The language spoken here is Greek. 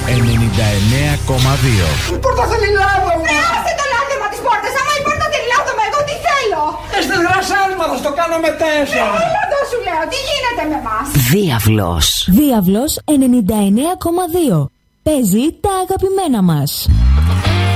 99,2. Η πόρτα θέλει λάδωμα. Άσε το λάδωμα της πόρτας. Άμα η πόρτα θέλει λάδωμα, εγώ τι θέλω. Στις γρασάς μας θα στο κάνω με 4. Έλα εδώ σου λέω, τι γίνεται με μας. Διάβλος. Διάβλος 99,2. Παίζει τα αγαπημένα μας.